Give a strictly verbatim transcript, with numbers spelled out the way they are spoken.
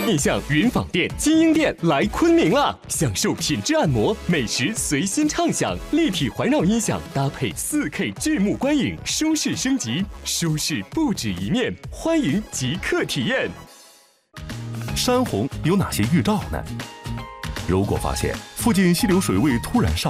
印象云纺店、金鹰店来昆明了，享受品质按摩、美食随心畅享，立体环绕音响搭配 四K 巨幕观影，舒适升级，舒适不止一面，欢迎即刻体验。 山洪有哪些预兆呢？如果发现附近溪流水位突然上